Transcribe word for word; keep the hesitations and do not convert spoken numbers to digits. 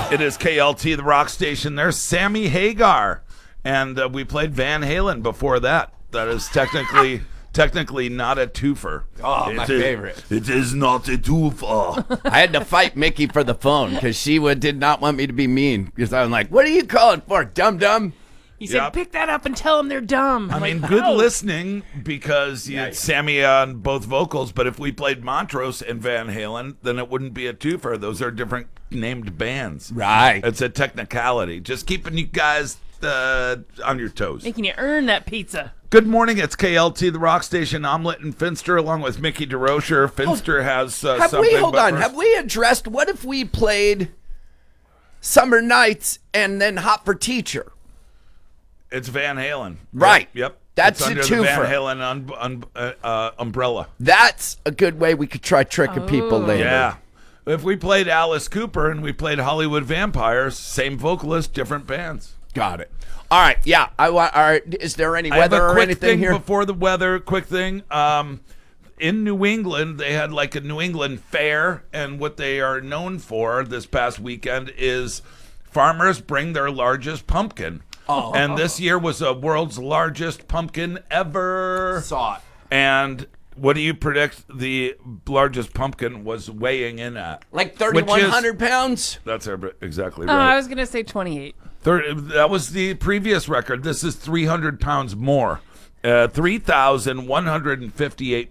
It is K L T, the rock station. There's Sammy Hagar. And uh, we played Van Halen before that. That is technically technically not a twofer. Oh, my It is- favorite. It is not a twofer. I had to fight Mickey for the phone because she would, did not want me to be mean. Because I'm like, what are you calling for, dum-dum? He said, Yep. pick that up and tell them they're dumb. I I'm mean, like, good "Oh." listening because you had Sammy on both vocals, but if we played Montrose and Van Halen, then it wouldn't be a twofer. Those are different named bands. Right. It's a technicality. Just keeping you guys uh, on your toes. Making you earn that pizza. Good morning. It's K L T, the rock station. Omelet and Finster, along with Mickey DeRocher. Finster has uh, Have something. we, hold but on, first- have we addressed, what if we played Summer Nights and then Hot for Teacher? It's Van Halen. Right. Yep. yep. That's it's a under the Van twofer. Halen un- un- uh, uh, umbrella. That's a good way we could try tricking people later. Yeah. If we played Alice Cooper and we played Hollywood Vampires, same vocalist, different bands. Got it. All right, yeah. I want. All right, is there any I have weather a or quick anything thing here? before the weather. Quick thing. Um, in New England, they had like a New England fair, and what they are known for this past weekend is farmers bring their largest pumpkin. Oh. And this year was the world's largest pumpkin ever. Saw it. And what do you predict the largest pumpkin was weighing in at? Like Which thirty-one is- hundred pounds? That's exactly Oh, I right. was going to say twenty-eight. Thir- that was the previous record. This is three hundred pounds more. Uh, three thousand one hundred fifty-eight